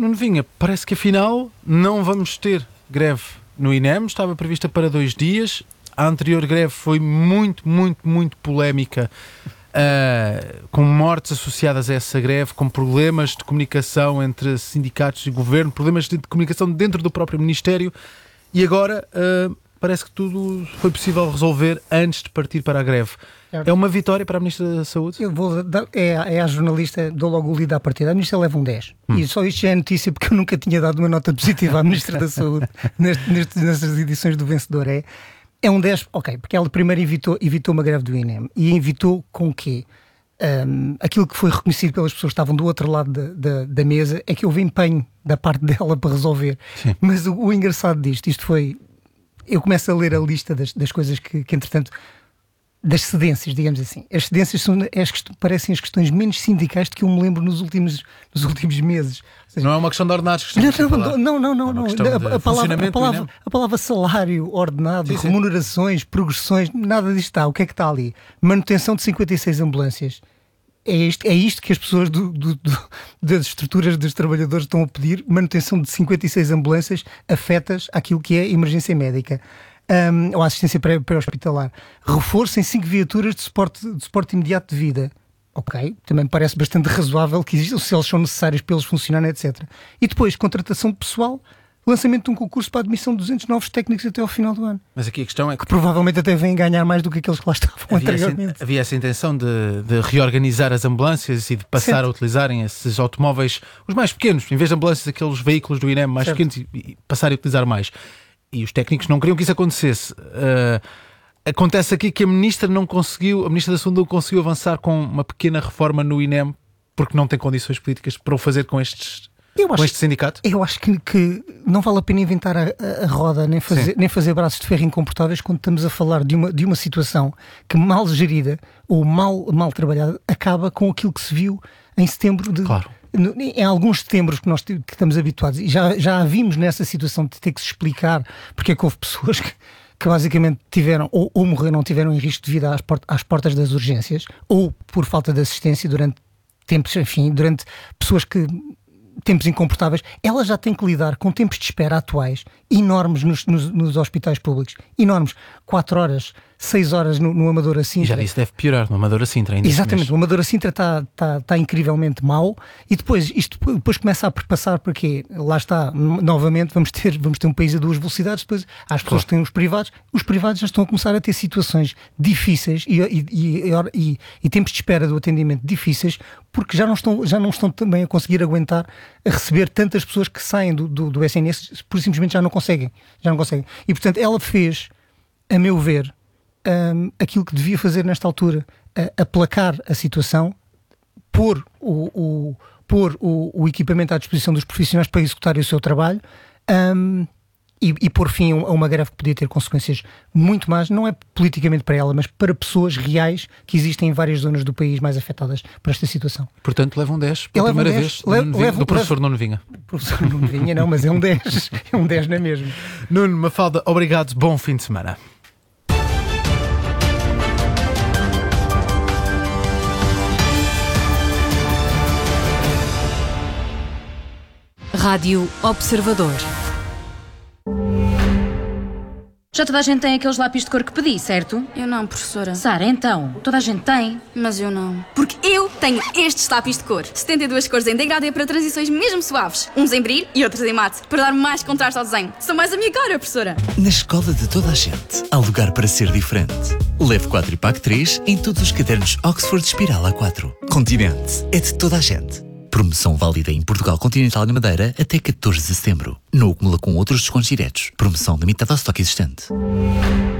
Nuno Vinha, parece que afinal não vamos ter greve no INEM, estava prevista para 2 dias. A anterior greve foi muito polémica, com mortes associadas a essa greve, com problemas de comunicação entre sindicatos e governo, problemas de comunicação dentro do próprio Ministério, e agora parece que tudo foi possível resolver antes de partir para a greve. É uma vitória para a Ministra da Saúde? Eu vou dar, é a jornalista, dou logo o lido à partida. A Ministra leva um 10. E só isto já é notícia, porque eu nunca tinha dado uma nota positiva à Ministra da Saúde nestas edições do Vencedor. É um 10, ok, porque ela primeiro evitou uma greve do INEM. E evitou com o quê? Aquilo que foi reconhecido pelas pessoas que estavam do outro lado da mesa é que houve empenho da parte dela para resolver. Sim. Mas o engraçado isto foi... Eu começo a ler a lista das coisas que entretanto... das cedências, digamos assim. As cedências parecem as questões menos sindicais de que eu me lembro nos últimos meses. Ou seja, não é uma questão de ordenados que não. A palavra salário, ordenado, remunerações, progressões, nada disto está. O que é que está ali? Manutenção de 56 ambulâncias. É isto que as pessoas das estruturas dos trabalhadores estão a pedir. Manutenção de 56 ambulâncias afetas àquilo que é emergência médica. Ou assistência pré-hospitalar. Reforço em 5 viaturas de suporte imediato de vida. Ok, também me parece bastante razoável que existam, se eles são necessários para eles funcionarem, etc. E depois, contratação de pessoal, lançamento de um concurso para a admissão de 200 novos técnicos até ao final do ano. Mas aqui a questão é que provavelmente até vêm ganhar mais do que aqueles que lá estavam anteriormente. Havia essa intenção de reorganizar as ambulâncias e de passar a utilizarem esses automóveis, os mais pequenos, em vez de ambulâncias, aqueles veículos do INEM mais pequenos, e passar a utilizar mais. E os técnicos não queriam que isso acontecesse. Acontece aqui que a Ministra da Saúde não conseguiu avançar com uma pequena reforma no INEM porque não tem condições políticas para o fazer com este sindicato? Eu acho que não vale a pena inventar a roda, nem fazer braços de ferro incomportáveis quando estamos a falar de uma situação que, mal gerida ou mal trabalhada, acaba com aquilo que se viu em setembro de... Claro. Em alguns setembros que nós estamos habituados, e já a vimos nessa situação de ter que se explicar porque é que houve pessoas que basicamente tiveram ou morreram, não tiveram em risco de vida às portas das urgências, ou por falta de assistência durante tempos, durante tempos incomportáveis. Ela já tem que lidar com tempos de espera atuais enormes nos hospitais públicos, enormes, 4 horas, 6 horas no Amadora Sintra. E já isso deve piorar no Amadora Sintra ainda. Exatamente, o Amadora Sintra está incrivelmente mau, e isto começa a perpassar porque lá está, novamente vamos ter um país a 2 velocidades. Depois há as pessoas que têm os privados já estão a começar a ter situações difíceis e tempos de espera do atendimento difíceis, porque já não estão também a conseguir aguentar a receber tantas pessoas que saem do SNS, por simplesmente já não conseguem. E portanto ela fez, a meu ver, aquilo que devia fazer nesta altura, aplacar a situação, pôr o equipamento à disposição dos profissionais para executarem o seu trabalho, e pôr fim a uma greve que podia ter consequências muito mais, não é politicamente para ela, mas para pessoas reais que existem em várias zonas do país mais afetadas por esta situação. Portanto, leva um 10 pela primeira vez do professor Nuno Vinha. Professor Nuno Vinha não, mas é um 10. É um 10 não é mesmo? Nuno, Mafalda, obrigado, bom fim de semana. Rádio Observador. Já toda a gente tem aqueles lápis de cor que pedi, certo? Eu não, professora. Sara, então, toda a gente tem. Mas eu não. Porque eu tenho estes lápis de cor. 72 cores em degradê para transições mesmo suaves. Uns em brilho e outros em mate, para dar mais contraste ao desenho. São mais a minha cara, professora. Na escola de toda a gente, há lugar para ser diferente. Leve 4 e pague 3 em todos os cadernos Oxford Espiral A4. Continente é de toda a gente. Promoção válida em Portugal Continental e na Madeira até 14 de setembro. Não acumula com outros descontos diretos. Promoção limitada ao estoque existente.